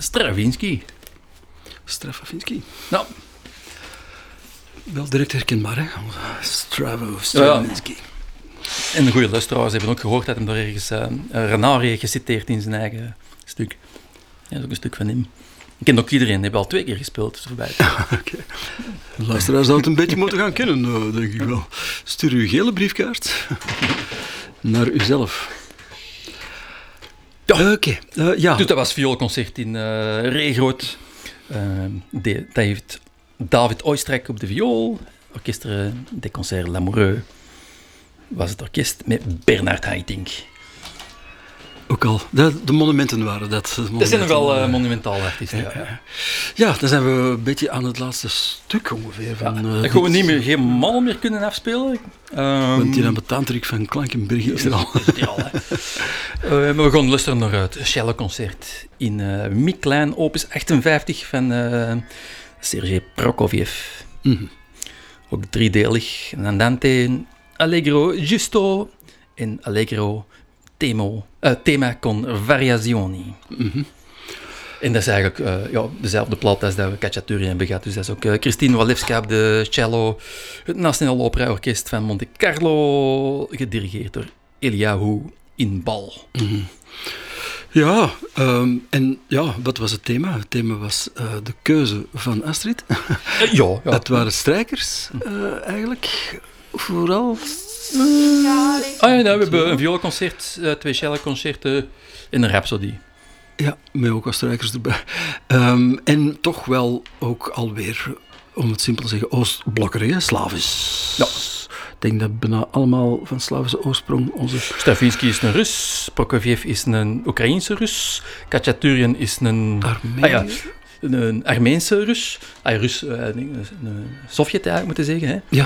Stravinsky. Stravinsky. Nou, Wel direct herkenbaar, hè? Stravinsky. en de goede luisteraars hebben ook gehoord dat hij daar ergens Renard heeft geciteerd in zijn eigen stuk. Ja, dat is ook een stuk van hem. Ik ken ook iedereen, die hebben al 2 keer gespeeld. Dus voorbij. Oké. De luisteraar zou het een beetje moeten gaan kennen, denk ik wel. Stuur uw gele briefkaart naar uzelf. Ja. Oké. Ja. Dus dat was vioolconcert in Regroot. Dat heeft David Oistrakh op de viool. Orchestre des Concerts Lamoureux was het orkest met Bernard Haitink. Ook al. De monumenten waren dat. Dat zijn wel monumentaal artiesten. Ja. Ja, dan zijn we een beetje aan het laatste stuk ongeveer. Van, Dat gaan we niet meer, geen mal meer kunnen afspelen. Want die betaantrik van Klankenberg is er al. Maar we gaan luisteren naar het celloconcert in Mi klein, opus 58 van Sergei Prokofjev. Mm-hmm. Ook driedelig. En Andante, Allegro giusto en Allegro tema con variazioni. Mm-hmm. En dat is eigenlijk dezelfde plaat als dat we Cacciaturi hebben gehad. Dus dat is ook Christine Walewska op de cello, het Nationaal Opera Orkest van Monte Carlo, gedirigeerd door Eliahu Inbal. Mm-hmm. Ja, en ja, wat was het thema? Het thema was de keuze van Astrid. Ja. Het waren strijkers, eigenlijk, vooral. We hebben een vioolconcert, 2 celloconcerten en een rhapsodie. Ja, met ook wat strijkers erbij. En toch wel ook alweer, om het simpel te zeggen, Oostblokkerij, Slavisch. Ja. Ik denk dat bijna allemaal van Slavische oorsprong onze... Stravinsky is een Rus, Prokofjev is een Oekraïense Rus, Khachaturian is een... een Armeense Rus. Een Sovjet eigenlijk moeten zeggen. Hè? Ja.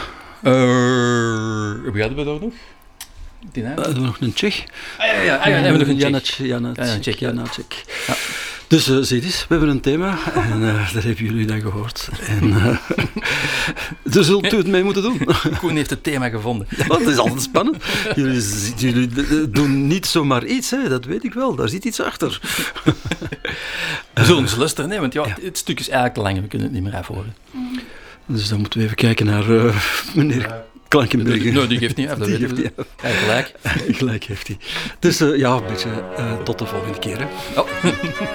Wie hadden we daar nog? Hadden we nog een Tsjech? Hebben we nog een Janacek. Ja. Dus zie eens, we hebben een thema en dat hebben jullie dan gehoord. En daar zult u het mee moeten doen. Koen heeft het thema gevonden. Ja, dat is altijd spannend. Jullie doen niet zomaar iets, hè, dat weet ik wel. Daar zit iets achter. We zullen eens luisteren, hè, want het stuk is eigenlijk te lang en we kunnen het niet meer afhoren. Dus dan moeten we even kijken naar meneer Klankenberg. Nee, die geeft niet af, dat weet ik. Hij heeft gelijk. Gelijk heeft hij. Dus een beetje tot de volgende keer. Hè. Oh.